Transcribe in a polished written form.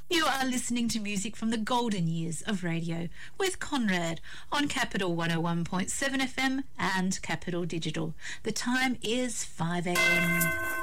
You are listening to music from the golden years of radio with Conrad on Capital 101.7 FM and Capital Digital. The time is 5 a.m.